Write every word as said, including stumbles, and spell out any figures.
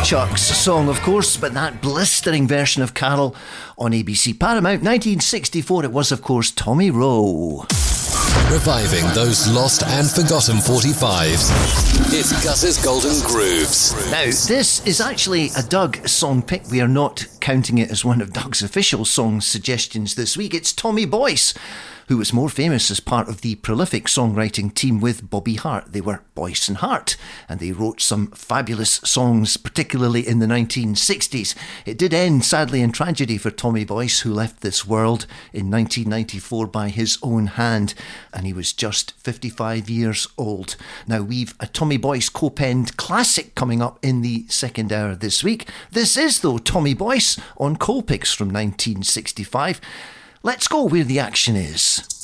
Chuck's song, of course, but that blistering version of Carol on A B C Paramount. nineteen sixty-four, it was, of course, Tommy Rowe. Reviving those lost and forgotten forty-fives. It's Gus's Golden Grooves. Now, this is actually a Doug song pick. We are not counting it as one of Doug's official song suggestions this week. It's Tommy Boyce, who was more famous as part of the prolific songwriting team with Bobby Hart. They were Boyce and Hart, and they wrote some fabulous songs, particularly in the nineteen sixties. It did end, sadly, in tragedy for Tommy Boyce, who left this world in nineteen ninety-four by his own hand, and he was just fifty-five years old. Now, we've a Tommy Boyce co-penned classic coming up in the second hour this week. This is, though, Tommy Boyce on Coal Picks from nineteen sixty-five. Let's go where the action is.